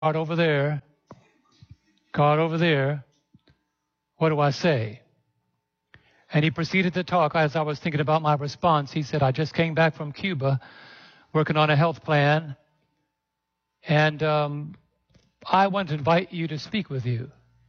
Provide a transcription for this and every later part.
God over there, God over there, what do I say? And he proceeded to talk. As I was thinking about my response, he said, I just came back from Cuba working on a health plan, and I want to invite you to speak with you.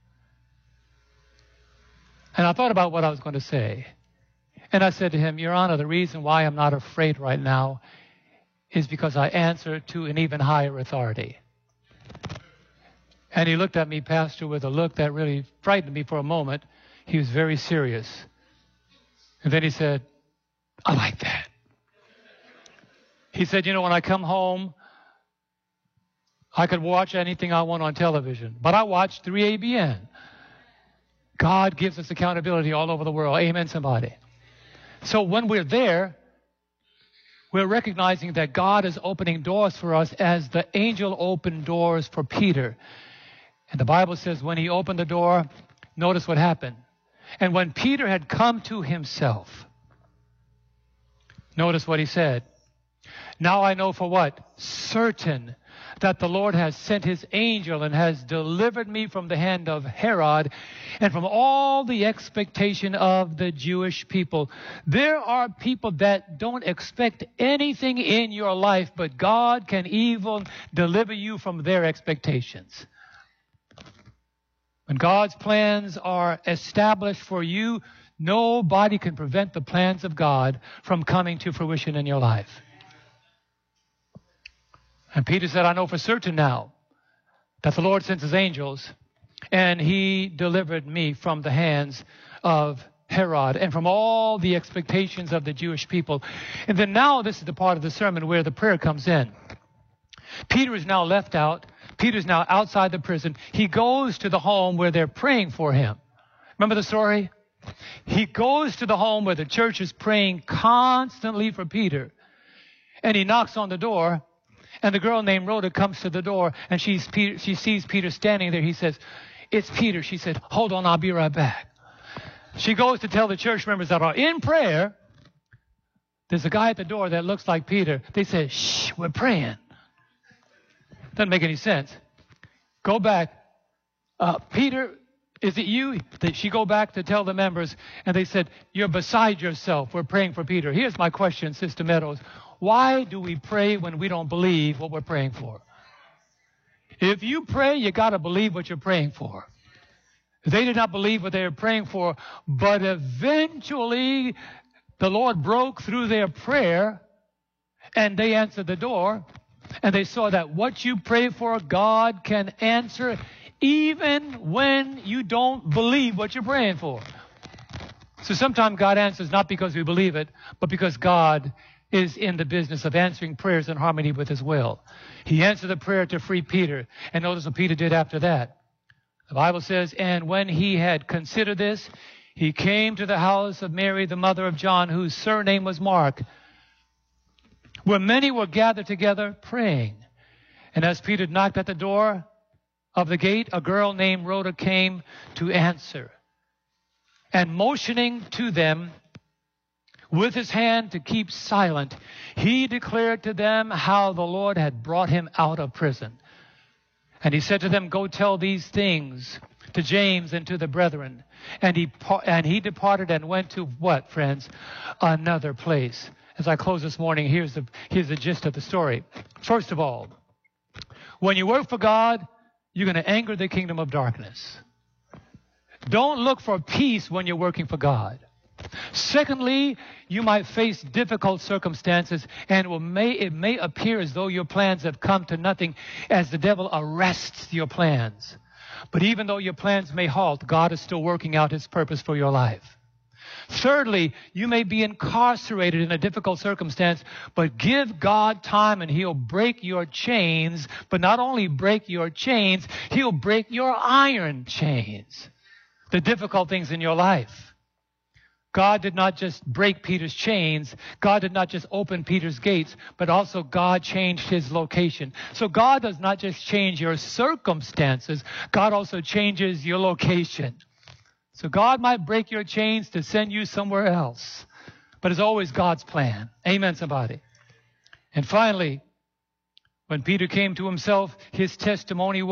And I thought about what I was going to say. And I said to him, Your Honor, the reason why I'm not afraid right now is because I answer to an even higher authority. And he looked at me, Pastor, with a look that really frightened me for a moment. He was very serious. And then he said, I like that. He said, you know, when I come home, I could watch anything I want on television, but I watch 3ABN. God gives us accountability all over the world. Amen, somebody. So when we're there, we're recognizing that God is opening doors for us as the angel opened doors for Peter. And the Bible says when he opened the door, notice what happened. And when Peter had come to himself, notice what he said. Now I know for what? Certain that the Lord has sent his angel and has delivered me from the hand of Herod and from all the expectation of the Jewish people. There are people that don't expect anything in your life, but God can even deliver you from their expectations. When God's plans are established for you, nobody can prevent the plans of God from coming to fruition in your life. And Peter said, I know for certain now that the Lord sent his angels and he delivered me from the hands of Herod and from all the expectations of the Jewish people. And then now this is the part of the sermon where the prayer comes in. Peter is now left out. Peter's now outside the prison. He goes to the home where they're praying for him. Remember the story? He goes to the home where the church is praying constantly for Peter. And he knocks on the door. And the girl named Rhoda comes to the door. And she sees Peter standing there. He says, it's Peter. She said, hold on, I'll be right back. She goes to tell the church members that are in prayer. There's a guy at the door that looks like Peter. They said, shh, we're praying. Doesn't make any sense. Go back. Peter, is it you? She go back to tell the members, and they said, you're beside yourself. We're praying for Peter. Here's my question, Sister Meadows. Why do we pray when we don't believe what we're praying for? If you pray, you got to believe what you're praying for. They did not believe what they were praying for, but eventually the Lord broke through their prayer, and they answered the door. And they saw that what you pray for, God can answer even when you don't believe what you're praying for. So sometimes God answers not because we believe it, but because God is in the business of answering prayers in harmony with his will. He answered the prayer to free Peter. And notice what Peter did after that. The Bible says, and when he had considered this, he came to the house of Mary, the mother of John, whose surname was Mark, where many were gathered together praying. And as Peter knocked at the door of the gate, a girl named Rhoda came to answer. And motioning to them with his hand to keep silent, he declared to them how the Lord had brought him out of prison. And he said to them, go tell these things to James and to the brethren. And he departed and went to what, friends? Another place. As I close this morning, here's the gist of the story. First of all, when you work for God, you're going to anger the kingdom of darkness. Don't look for peace when you're working for God. Secondly, you might face difficult circumstances, and it may appear as though your plans have come to nothing as the devil arrests your plans. But even though your plans may halt, God is still working out his purpose for your life. Thirdly, you may be incarcerated in a difficult circumstance, but give God time and he'll break your chains. But not only break your chains, he'll break your iron chains. The difficult things in your life. God did not just break Peter's chains. God did not just open Peter's gates, but also God changed his location. So God does not just change your circumstances. God also changes your location. So God might break your chains to send you somewhere else. But it's always God's plan. Amen, somebody. And finally, When Peter came to himself, his testimony